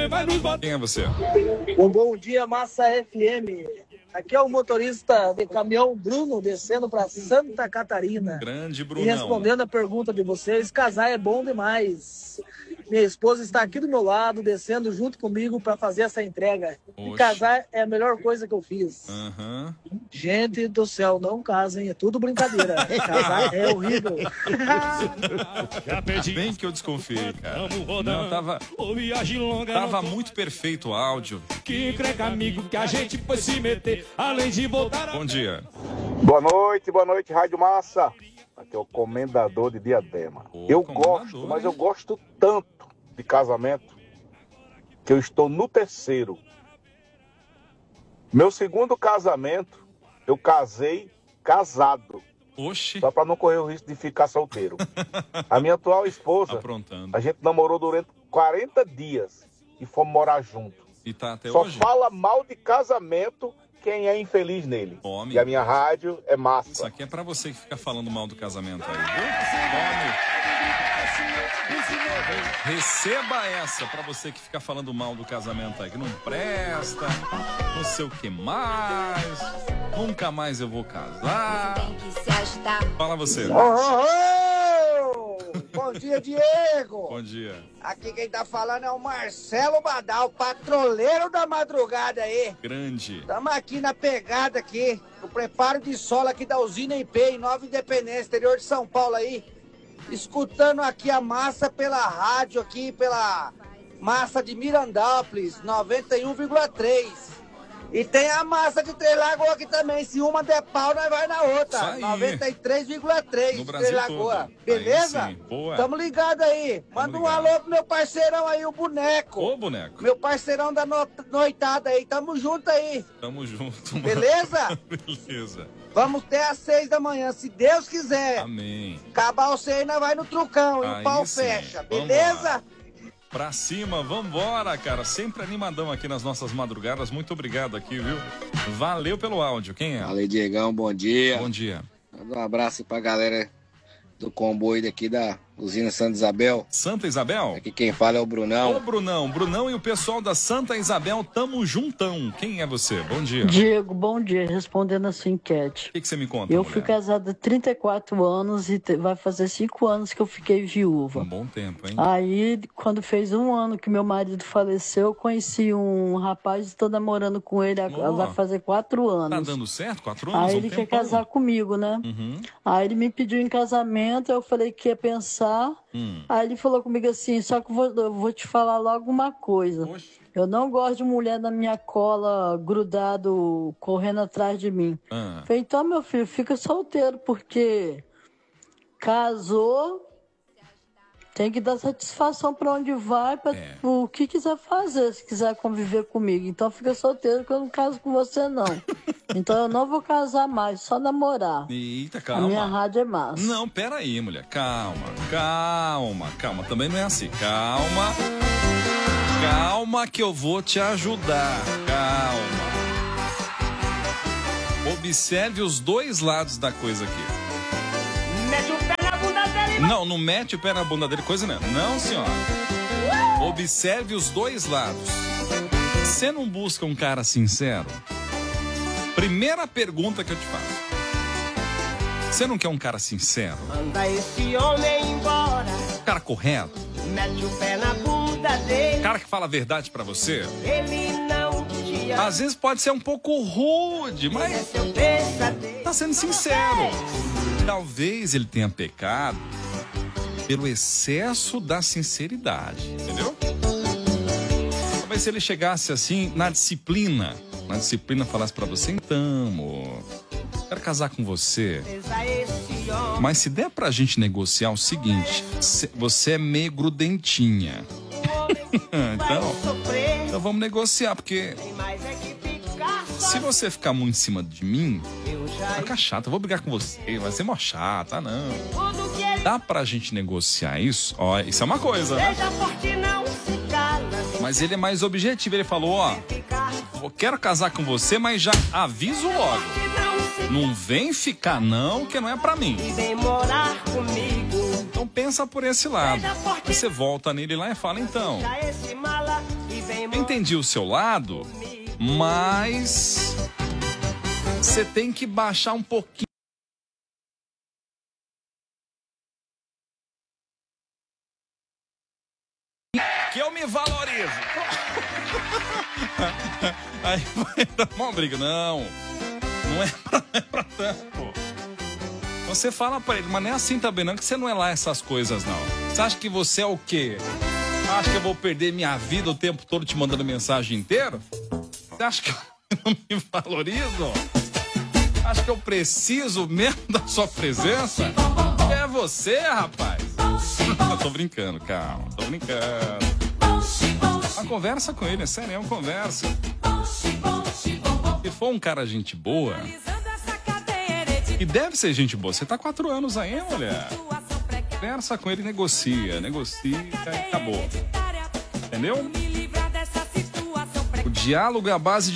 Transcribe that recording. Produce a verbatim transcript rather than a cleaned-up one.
Quem é você? Um bom dia, Massa F M. Aqui é o motorista de caminhão Bruno, descendo para Santa Catarina. Grande Brunão. E respondendo a pergunta de vocês, casar é bom demais. Minha esposa está aqui do meu lado, descendo junto comigo para fazer essa entrega. Oxe. E casar é a melhor coisa que eu fiz. Uhum. Gente do céu, não casem, é tudo brincadeira. Casar é horrível. Bem que eu desconfiei, cara. Não, tava, tava muito perfeito o áudio. Que encrenca amigo que a gente foi se meter, além de voltar a... Bom dia. Boa noite, boa noite, Rádio Massa. Aqui é o Comendador de Diadema. Ô, eu comendador, gosto, mas hein? eu gosto tanto de casamento que eu estou no terceiro. Meu segundo casamento, eu casei casado. Oxi. Só para não correr o risco de ficar solteiro. A minha atual esposa, Aprontando. a gente namorou durante quarenta dias e fomos morar junto. E tá até Só hoje? fala mal de casamento quem é infeliz nele. Homem. E a minha rádio é massa. Isso aqui é pra você que fica falando mal do casamento aí, viu? Tome. Receba essa pra você que fica falando mal do casamento aí, que não presta, não sei o que mais, nunca mais eu vou casar. Fala você. Oh, oh, oh! Bom dia, Diego! Bom dia. Aqui quem tá falando é o Marcelo Badal, patroleiro da madrugada aí. Grande. Tamo aqui na pegada aqui, o preparo de solo aqui da usina I P, em Nova Independência, interior de São Paulo aí. Escutando aqui a massa pela rádio aqui, pela massa de Mirandópolis, noventa e um vírgula três. E tem a massa de Três Lagoas aqui também. Se uma der pau, nós vai na outra. noventa e três vírgula três No de Brasil Três Lagoas. todo. Beleza? Aí sim. Boa. Tamo ligado aí. Manda Tamo um ligado. alô pro meu parceirão aí, o Boneco. Ô, boneco. Meu parceirão da no... noitada aí. Tamo junto aí. Tamo junto, mano. Beleza? Beleza. Vamos até às seis da manhã, se Deus quiser. Amém. Acabar o seis, nós vai no trucão e Aí o pau sim. fecha. Vamos Beleza? lá. Pra cima, vambora, cara. Sempre animadão aqui nas nossas madrugadas. Muito obrigado aqui, viu? Valeu pelo áudio. Quem é? Fala aí, Diegão, bom dia. Bom dia. Manda um abraço pra galera do comboio daqui da usina Santa Isabel. Santa Isabel? Aqui quem fala é o Brunão. Ô, Brunão. Brunão e o pessoal da Santa Isabel, tamo juntão. Quem é você? Bom dia. Diego, bom dia. Respondendo a sua enquete. O que, que você me conta, Eu mulher? fui casada há trinta e quatro anos e te- vai fazer cinco anos que eu fiquei viúva. Um bom tempo, hein? Aí, quando fez um ano que meu marido faleceu, eu conheci um rapaz e estou namorando com ele. Agora Ó. vai fazer quatro anos. Tá dando certo? Quatro anos? Aí um ele quer tempão. casar comigo, né? Uhum. Aí ele me pediu em casamento, eu falei que ia pensar. Hum. Aí ele falou comigo assim, só que eu vou, eu vou te falar logo uma coisa. Oxe. Eu não gosto de mulher na minha cola, grudado, correndo atrás de mim. Ah. Falei, então, meu filho, fica solteiro, porque casou, tem que dar satisfação pra onde vai, pra É. o que quiser fazer, se quiser conviver comigo. Então fica solteiro, que eu não caso com você, não. Então eu não vou casar mais, só namorar. Eita, A calma. minha rádio é massa. Não, pera aí, mulher. Calma, calma, calma. Também não é assim. Calma. Calma que eu vou te ajudar. Calma. Observe os dois lados da coisa aqui. Mete o pé na bunda dele. Não, não mete o pé na bunda dele, coisa não. Não, senhora. Observe os dois lados. Você não busca um cara sincero? Primeira pergunta que eu te faço. Você não quer um cara sincero? Manda esse homem embora. Um cara correto? Mete o pé na bunda dele. Um cara que fala a verdade pra você? Ele não te ama. Às vezes pode ser um pouco rude, É mas seu pesadelo. tá sendo sincero. Talvez ele tenha pecado pelo excesso da sinceridade, entendeu? Talvez se ele chegasse assim na disciplina, na disciplina falasse pra você, então, amor, quero casar com você, Esse homem. mas se der pra gente negociar o seguinte, se- você é meio grudentinha, então, Sofrer. então vamos negociar, porque Tem mais é que ficar só. se você ficar muito em cima de mim, Eu já vai ficar chato, eu vou brigar com você, vai ser mó chato, ah não. tudo que ele Dá pra gente negociar isso? Ó, isso é uma coisa, né? seja forte, não se cala. Mas ele é mais objetivo, ele falou, ó, Ficar eu quero casar com você, mas já aviso logo. não se Não vem ficar não, que não é pra mim. e vem morar comigo. Então pensa por esse lado. Aí você volta nele lá e fala, então, Já esse mala e entendi o seu lado, mas você tem que baixar um pouquinho. Que eu me valorizo. Aí vai dar uma briga. Não, não é pra, não é pra tanto. Você fala pra ele, mas não é assim também não, que você não é lá essas coisas não. Você acha que você é o quê? Acha que eu vou perder minha vida o tempo todo te mandando mensagem inteira? Você acha que eu não me valorizo? Acha que eu preciso mesmo da sua presença? É você, rapaz. Eu tô brincando, calma, tô brincando. Uma conversa com ele, é sério, é uma conversa. Se for um cara gente boa, e deve ser gente boa, você tá quatro anos aí, mulher. Conversa com ele, negocia, negocia e acabou. Entendeu? O diálogo é a base de